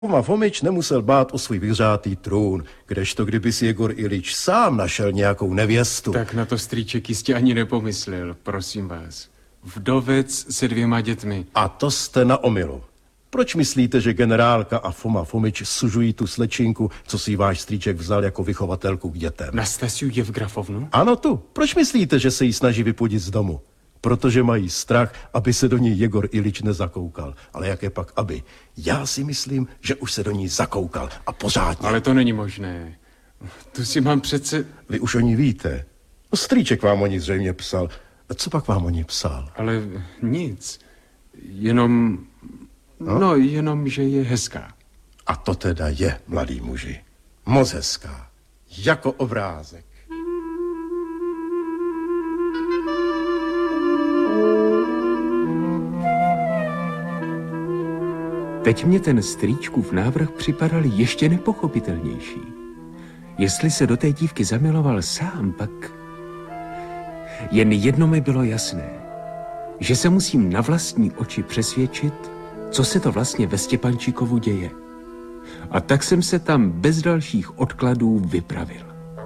Foma Fomič nemusel bát o svůj vyhřátý trůn, kdežto kdyby si Jegor Ilič sám našel nějakou nevěstu. Tak na to strýček jistě ani nepomyslel, prosím vás. Vdovec se 2 dětmi. A to jste na omylu. Proč myslíte, že generálka a Foma Fomič sužují tu slečinku, co si váš strýček vzal jako vychovatelku k dětem? Nastasiu Jevgrafovnu? Ano tu. Proč myslíte, že se jí snaží vypudit z domu? Protože mají strach, aby se do ní Jegor Ilič nezakoukal. Ale jaké pak aby? Já si myslím, že už se do ní zakoukal a pořádně. Ale to není možné. Tu si mám přece... Vy už o ní víte. No, strýček vám o ní zřejmě psal. A co pak vám o ní psal? Ale nic. Jenom... No, jenom, že je hezká. A to teda je, mladý muži. Moc hezká. Jako obrázek. Teď mě ten strýčkův návrh připadal ještě nepochopitelnější. Jestli se do té dívky zamiloval sám, pak... Jen jedno mi bylo jasné, že se musím na vlastní oči přesvědčit, co se to vlastně ve Stěpančíkovu děje. A tak jsem se tam bez dalších odkladů vypravil.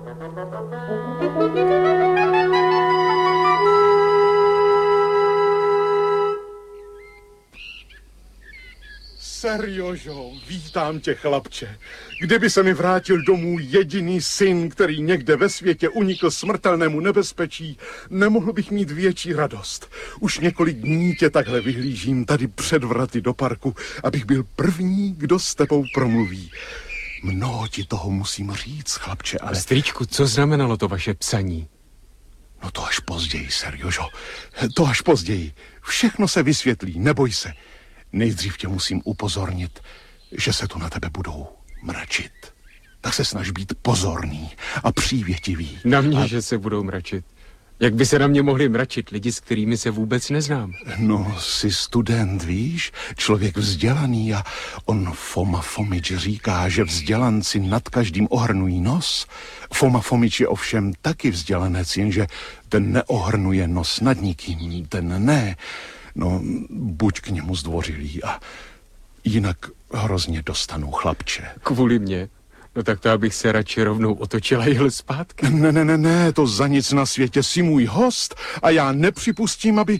Serjožo, vítám tě, chlapče. Kdyby se mi vrátil domů jediný syn, který někde ve světě unikl smrtelnému nebezpečí, nemohl bych mít větší radost. Už několik dní tě takhle vyhlížím tady před vraty do parku, abych byl první, kdo s tebou promluví. Mnoho ti toho musím říct, chlapče, ale... Strýčku, co znamenalo to vaše psaní? No to až později, Serjožo. To až později. Všechno se vysvětlí, neboj se. Nejdřív tě musím upozornit, že se tu na tebe budou mračit. Tak se snaž být pozorný a přívětivý. Na mě, že se budou mračit. Jak by se na mě mohli mračit lidi, s kterými se vůbec neznám? No, jsi student, víš? Člověk vzdělaný a on Foma Fomič říká, že vzdělanci nad každým ohrnují nos. Foma Fomič je ovšem taky vzdělanec, jenže ten neohrnuje nos nad nikým, ten ne. No, buď k němu zdvořilý a jinak hrozně dostanu, chlapče. Kvůli mně? No tak to abych se radši rovnou otočila a jel zpátky. Ne, to za nic na světě, jsi můj host a já nepřipustím, aby...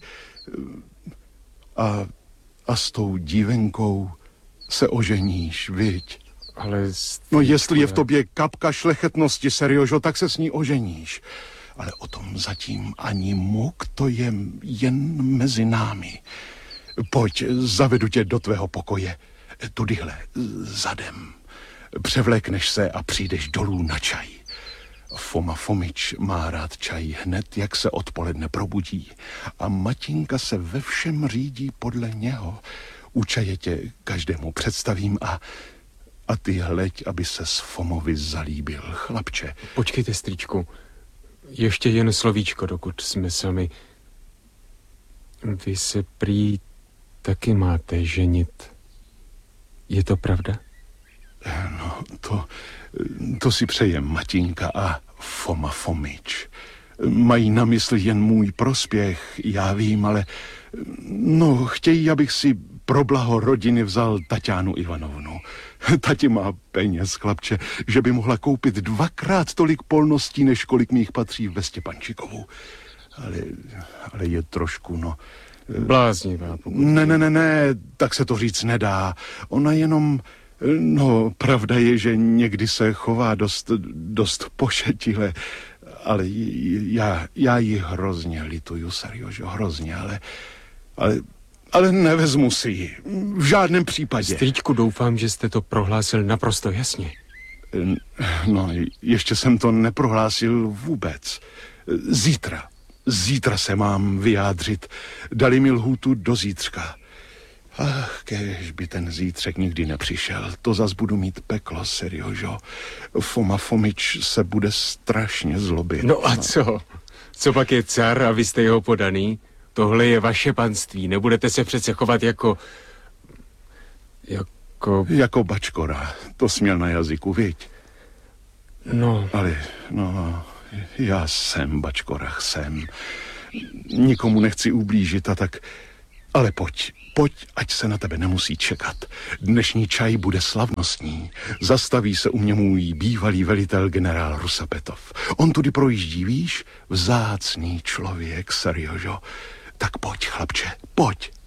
A s tou dívenkou se oženíš, viď? Ale... No jestli je v tobě kapka šlechetnosti, Serjožo, tak se s ní oženíš. Ale o tom zatím ani muk, to je jen mezi námi. Pojď, zavedu tě do tvého pokoje. Tudyhle, zadem. Převlékneš se a přijdeš dolů na čaj. Foma Fomič má rád čaj hned, jak se odpoledne probudí. A matinka se ve všem řídí podle něho. U čaje tě každému představím a ty hleď, aby se s Fomovi zalíbil, chlapče. Počkejte, strýčku. Ještě jen slovíčko, dokud jsme sami. Vy se prý taky máte ženit. Je to pravda? No, to si přeje matinka a Foma Fomič. Mají na mysli jen můj prospěch, já vím, ale no, chtějí, abych si pro blaho rodiny vzal Taťánu Ivanovnu. Tati má peněz, chlapče, že by mohla koupit 2krát tolik polností, než kolik mi jich patří ve Stěpančíkovu. Ale je trošku, no... Bláznivá, pokud... Ne, tak se to říct nedá. Ona jenom... No, pravda je, že někdy se chová dost pošetile, ale já ji hrozně lituju, Serjožo, hrozně, ale nevezmu si ji. V žádném případě. Strýčku, doufám, že jste to prohlásil naprosto jasně. No, ještě jsem to neprohlásil vůbec. Zítra se mám vyjádřit. Dali mi lhůtu do zítřka. Ach, kéž by ten zítřek nikdy nepřišel. To zas budu mít peklo, Serjožo. Foma Fomič se bude strašně zlobit. No a co? Co pak je car a vy jste jeho podaný? Tohle je vaše panství. Nebudete se přece chovat jako... Jako bačkora. To směl na jazyku, viď? No... Ale, no... Já jsem bačkora, jsem. Nikomu nechci ublížit a Ale pojď, ať se na tebe nemusí čekat. Dnešní čaj bude slavnostní. Zastaví se u mě můj bývalý velitel generál Rusapetov. On tudy projíždí, víš? Vzácný člověk, Serjožo. Tak pojď, chlapče, pojď.